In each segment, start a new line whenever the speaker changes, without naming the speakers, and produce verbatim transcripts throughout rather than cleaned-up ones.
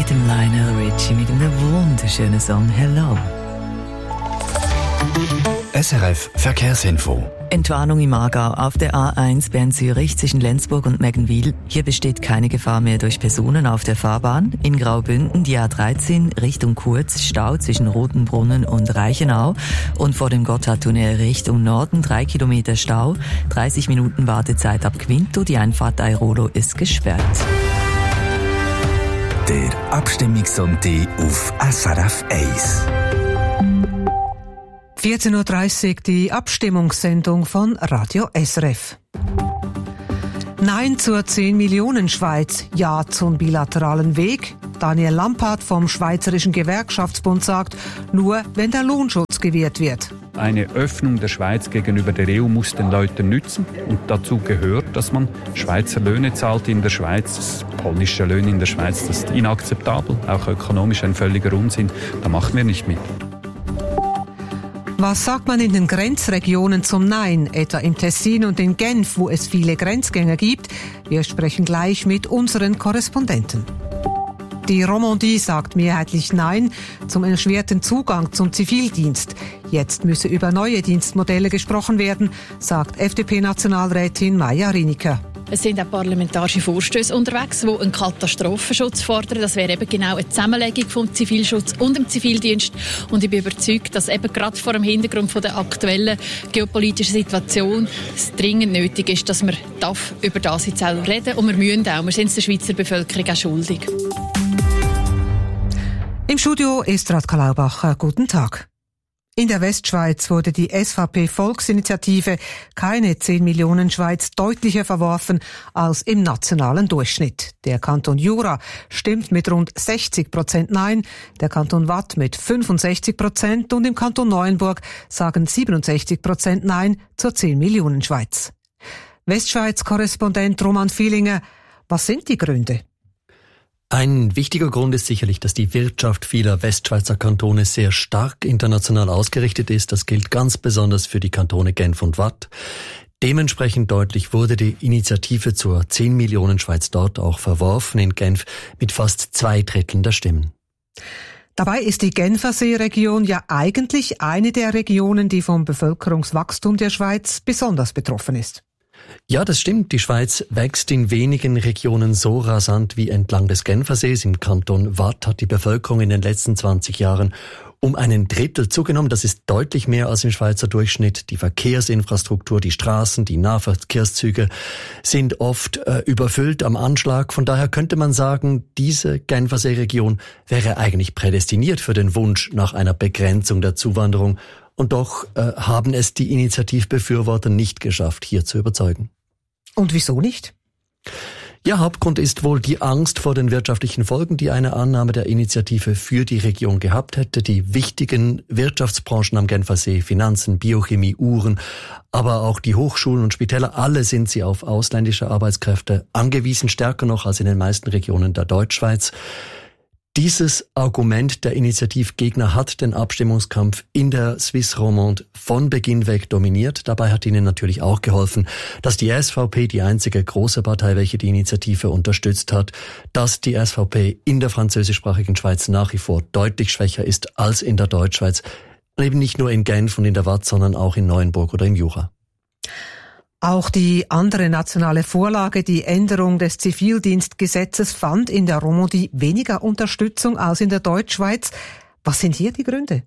mit dem Lionel Richie mit einem wunderschönen Song «Hello».
S R F Verkehrsinfo.
Entwarnung im Aargau auf der A eins Bern-Zürich zwischen Lenzburg und Meggenwil. Hier besteht keine Gefahr mehr durch Personen auf der Fahrbahn. In Graubünden die A dreizehn Richtung Kurz, Stau zwischen Rotenbrunnen und Reichenau. Und vor dem Gotthardtunnel Richtung Norden drei Kilometer Stau. dreißig Minuten Wartezeit ab Quinto. Die Einfahrt Airolo ist gesperrt.
Der Abstimmungssonntag auf S R F eins.
vierzehn Uhr dreißig, die Abstimmungssendung von Radio S R F. Nein zur zehn Millionen Schweiz, Ja zum bilateralen Weg. Daniel Lampard vom Schweizerischen Gewerkschaftsbund sagt, nur wenn der Lohnschutz gewährt wird.
Eine Öffnung der Schweiz gegenüber der E U muss den Leuten nützen. Und dazu gehört, dass man Schweizer Löhne zahlt in der Schweiz. Das polnische Löhne in der Schweiz, das ist inakzeptabel, auch ökonomisch ein völliger Unsinn. Da machen wir nicht mit.
Was sagt man in den Grenzregionen zum Nein, etwa im Tessin und in Genf, wo es viele Grenzgänger gibt? Wir sprechen gleich mit unseren Korrespondenten. Die Romandie sagt mehrheitlich Nein zum erschwerten Zugang zum Zivildienst. Jetzt müsse über neue Dienstmodelle gesprochen werden, sagt F D P-Nationalrätin Maja Rieniker.
Es sind auch parlamentarische Vorstöße unterwegs, die einen Katastrophenschutz fordern. Das wäre eben genau eine Zusammenlegung vom Zivilschutz und dem Zivildienst. Und ich bin überzeugt, dass eben gerade vor dem Hintergrund von der aktuellen geopolitischen Situation es dringend nötig ist, dass wir über das jetzt auch reden. Und wir müssen auch. Wir sind es der Schweizer Bevölkerung auch schuldig.
Im Studio ist Radka Laubacher. Guten Tag. In der Westschweiz wurde die S V P-Volksinitiative Keine zehn Millionen Schweiz deutlicher verworfen als im nationalen Durchschnitt. Der Kanton Jura stimmt mit rund sechzig Prozent Nein, der Kanton Waadt mit fünfundsechzig Prozent und im Kanton Neuenburg sagen siebenundsechzig Prozent Nein zur zehn Millionen Schweiz. Westschweiz-Korrespondent Roman Vielinger, was sind die Gründe?
Ein wichtiger Grund ist sicherlich, dass die Wirtschaft vieler Westschweizer Kantone sehr stark international ausgerichtet ist. Das gilt ganz besonders für die Kantone Genf und Waadt. Dementsprechend deutlich wurde die Initiative zur zehn Millionen Schweiz dort auch verworfen, in Genf mit fast zwei Dritteln der Stimmen.
Dabei ist die Genfersee-Region ja eigentlich eine der Regionen, die vom Bevölkerungswachstum der Schweiz besonders betroffen ist.
Ja, das stimmt. Die Schweiz wächst in wenigen Regionen so rasant wie entlang des Genfersees. Im Kanton Waadt hat die Bevölkerung in den letzten zwanzig Jahren um einen Drittel zugenommen. Das ist deutlich mehr als im Schweizer Durchschnitt. Die Verkehrsinfrastruktur, die Straßen, die Nahverkehrszüge sind oft äh, überfüllt am Anschlag. Von daher könnte man sagen, diese Genfersee-Region wäre eigentlich prädestiniert für den Wunsch nach einer Begrenzung der Zuwanderung. Und doch äh, haben es die Initiativbefürworter nicht geschafft, hier zu überzeugen.
Und wieso nicht?
Ja, Hauptgrund ist wohl die Angst vor den wirtschaftlichen Folgen, die eine Annahme der Initiative für die Region gehabt hätte. Die wichtigen Wirtschaftsbranchen am Genfersee, Finanzen, Biochemie, Uhren, aber auch die Hochschulen und Spitäler, alle sind sie auf ausländische Arbeitskräfte angewiesen, stärker noch als in den meisten Regionen der Deutschschweiz. Dieses Argument der Initiativgegner hat den Abstimmungskampf in der Suisse Romande von Beginn weg dominiert. Dabei hat ihnen natürlich auch geholfen, dass die S V P, die einzige große Partei, welche die Initiative unterstützt hat, dass die S V P in der französischsprachigen Schweiz nach wie vor deutlich schwächer ist als in der Deutschschweiz. Eben nicht nur in Genf und in der Waadt, sondern auch in Neuenburg oder im Jura.
Auch die andere nationale Vorlage, die Änderung des Zivildienstgesetzes, fand in der Romandie weniger Unterstützung als in der Deutschschweiz. Was sind hier die Gründe?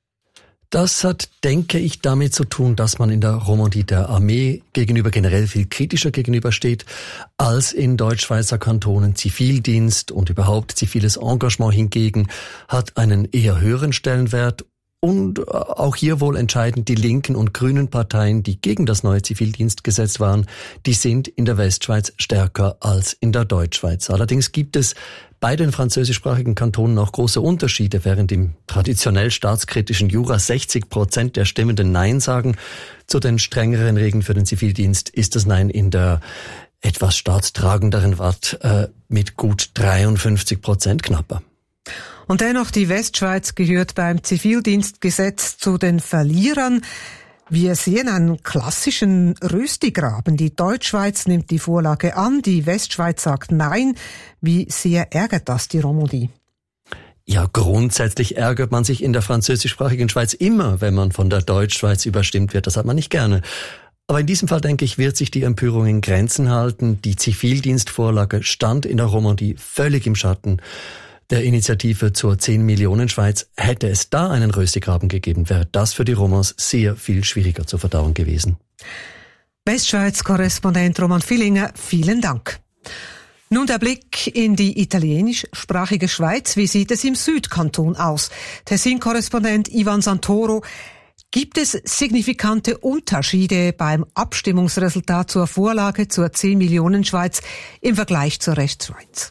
Das hat, denke ich, damit zu tun, dass man in der Romandie der Armee gegenüber generell viel kritischer gegenübersteht als in Deutschschweizer Kantonen. Zivildienst und überhaupt ziviles Engagement hingegen hat einen eher höheren Stellenwert. Und auch hier wohl entscheidend die linken und grünen Parteien, die gegen das neue Zivildienstgesetz waren, die sind in der Westschweiz stärker als in der Deutschschweiz. Allerdings gibt es bei den französischsprachigen Kantonen auch große Unterschiede. Während im traditionell staatskritischen Jura sechzig Prozent der Stimmenden Nein sagen, zu den strengeren Regeln für den Zivildienst ist das Nein in der etwas staatstragenderen Waadt äh, mit gut dreiundfünfzig Prozent knapper.
Und dennoch, die Westschweiz gehört beim Zivildienstgesetz zu den Verlierern. Wir sehen einen klassischen Röstigraben. Die Deutschschweiz nimmt die Vorlage an, die Westschweiz sagt Nein. Wie sehr ärgert das die Romandie?
Ja, grundsätzlich ärgert man sich in der französischsprachigen Schweiz immer, wenn man von der Deutschschweiz überstimmt wird. Das hat man nicht gerne. Aber in diesem Fall, denke ich, wird sich die Empörung in Grenzen halten. Die Zivildienstvorlage stand in der Romandie völlig im Schatten der Initiative zur zehn-Millionen-Schweiz. Hätte es da einen Röstigraben gegeben, wäre das für die Romans sehr viel schwieriger zu verdauen gewesen.
Westschweiz-Korrespondent Roman Villinger, vielen Dank. Nun der Blick in die italienischsprachige Schweiz. Wie sieht es im Südkanton aus? Tessin-Korrespondent Ivan Santoro. Gibt es signifikante Unterschiede beim Abstimmungsresultat zur Vorlage zur zehn-Millionen-Schweiz im Vergleich zur Restschweiz?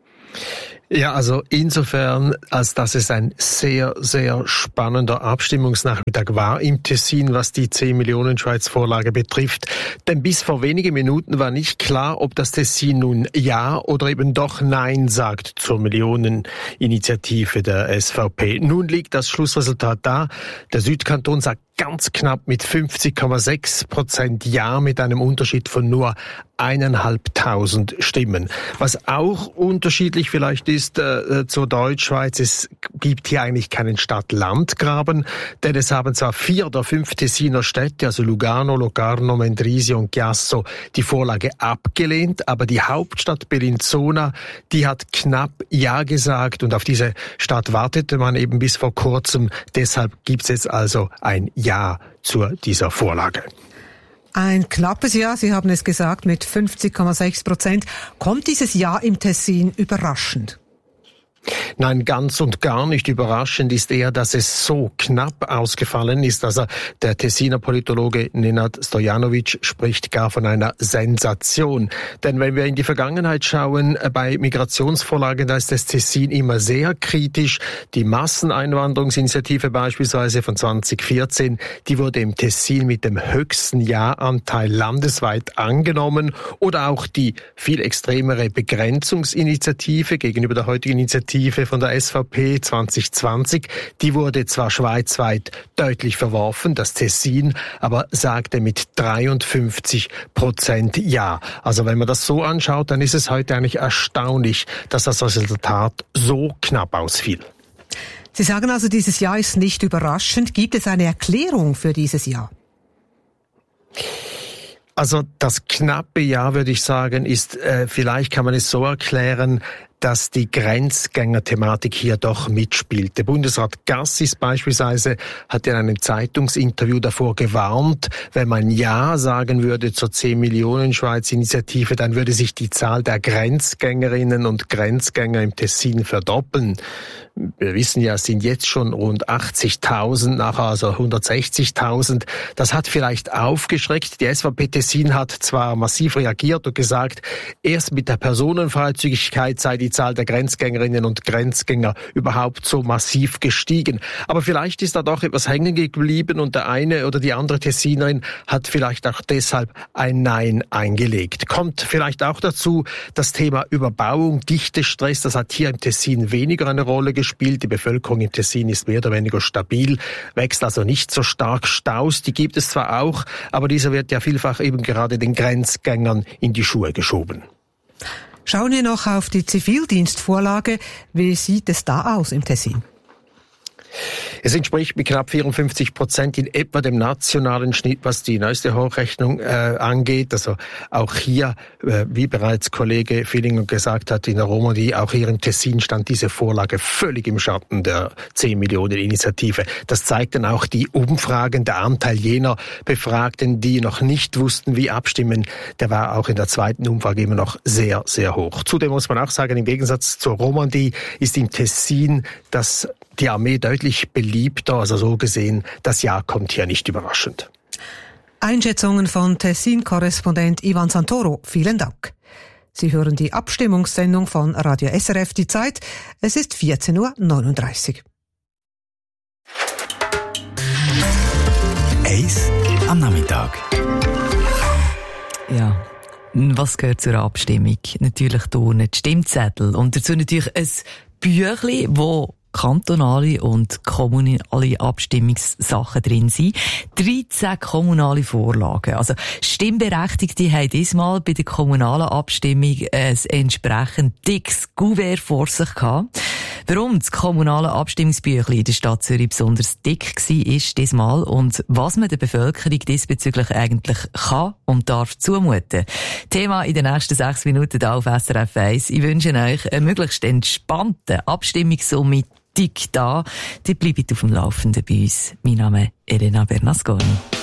Ja, also insofern, als dass es ein sehr, sehr spannender Abstimmungsnachmittag war im Tessin, was die zehn-Millionen-Schweiz-Vorlage betrifft. Denn bis vor wenigen Minuten war nicht klar, ob das Tessin nun Ja oder eben doch Nein sagt zur Millioneninitiative der S V P. Nun liegt das Schlussresultat da. Der Südkanton sagt ganz knapp mit fünfzig Komma sechs Prozent Ja, mit einem Unterschied von nur eineinhalbtausend Stimmen. Was auch unterschiedlich vielleicht ist äh, zur Deutschschweiz, es gibt hier eigentlich keinen Stadt-Land-Graben, denn es haben zwar vier der fünf Tessiner Städte, also Lugano, Locarno, Mendrisio und Chiasso, die Vorlage abgelehnt, aber die Hauptstadt Bellinzona, die hat knapp Ja gesagt und auf diese Stadt wartete man eben bis vor kurzem. Deshalb gibt es jetzt also ein Ja zu dieser Vorlage.
Ein knappes Ja, Sie haben es gesagt, mit fünfzig Komma sechs Prozent. Kommt dieses Ja im Tessin überraschend?
Nein, ganz und gar nicht überraschend ist eher, dass es so knapp ausgefallen ist. Also der Tessiner Politologe Nenad Stojanovic spricht gar von einer Sensation. Denn wenn wir in die Vergangenheit schauen, bei Migrationsvorlagen, da ist das Tessin immer sehr kritisch. Die Masseneinwanderungsinitiative beispielsweise von zwanzig vierzehn, die wurde im Tessin mit dem höchsten Ja-Anteil landesweit angenommen. Oder auch die viel extremere Begrenzungsinitiative gegenüber der heutigen Initiative von der S V P zwanzig zwanzig, die wurde zwar schweizweit deutlich verworfen, das Tessin aber sagte mit dreiundfünfzig Prozent Ja. Also wenn man das so anschaut, dann ist es heute eigentlich erstaunlich, dass das Resultat so knapp ausfiel.
Sie sagen also, dieses Ja ist nicht überraschend. Gibt es eine Erklärung für dieses Ja?
Also das knappe Ja, würde ich sagen, ist, äh, vielleicht kann man es so erklären, dass die Grenzgänger-Thematik hier doch mitspielt. Der Bundesrat Gassis beispielsweise hat in einem Zeitungsinterview davor gewarnt, wenn man Ja sagen würde zur zehn-Millionen-Schweiz-Initiative, dann würde sich die Zahl der Grenzgängerinnen und Grenzgänger im Tessin verdoppeln. Wir wissen ja, es sind jetzt schon rund achtzigtausend, nachher also hundertsechzigtausend. Das hat vielleicht aufgeschreckt. Die S V P Tessin hat zwar massiv reagiert und gesagt, erst mit der Personenfreizügigkeit sei die Zahl der Grenzgängerinnen und Grenzgänger überhaupt so massiv gestiegen. Aber vielleicht ist da doch etwas hängen geblieben und der eine oder die andere Tessinerin hat vielleicht auch deshalb ein Nein eingelegt. Kommt vielleicht auch dazu das Thema Überbauung, Dichtestress, das hat hier im Tessin weniger eine Rolle gespielt. Die Bevölkerung im Tessin ist mehr oder weniger stabil, wächst also nicht so stark. Staus, die gibt es zwar auch, aber dieser wird ja vielfach eben gerade den Grenzgängern in die Schuhe geschoben.
Schauen wir noch auf die Zivildienstvorlage. Wie sieht es da aus im Tessin?
Es entspricht mit knapp vierundfünfzig Prozent in etwa dem nationalen Schnitt, was die neueste Hochrechnung äh, angeht. Also auch hier, äh, wie bereits Kollege Villinger gesagt hat, in der Romandie, auch hier im Tessin stand diese Vorlage völlig im Schatten der zehn-Millionen-Initiative. Das zeigten auch die Umfragen. Der Anteil jener Befragten, die noch nicht wussten, wie abstimmen, der war auch in der zweiten Umfrage immer noch sehr, sehr hoch. Zudem muss man auch sagen, im Gegensatz zur Romandie ist im Tessin das die Armee deutlich beliebter, also so gesehen, das Ja kommt hier nicht überraschend.
Einschätzungen von Tessin-Korrespondent Ivan Santoro, vielen Dank. Sie hören die Abstimmungssendung von Radio S R F, die Zeit, es ist vierzehn Uhr neununddreißig.
Eis am Nachmittag.
Ja, was gehört zur Abstimmung? Natürlich Turnen, die Stimmzettel und dazu natürlich ein Büchlein, wo kantonale und kommunale Abstimmungssachen drin sind. dreizehn kommunale Vorlagen. Also Stimmberechtigte haben diesmal bei der kommunalen Abstimmung ein entsprechend dickes Kuvert vor sich gehabt. Warum das kommunale Abstimmungsbüchlein in der Stadt Zürich besonders dick war, ist diesmal und was man der Bevölkerung diesbezüglich eigentlich kann und darf zumuten. Thema in den nächsten sechs Minuten hier auf S R F eins. Ich wünsche euch einen möglichst entspannten Abstimmungssomit da. Die bleibt auf dem Laufenden bei uns. Mein Name ist Elena Bernasconi.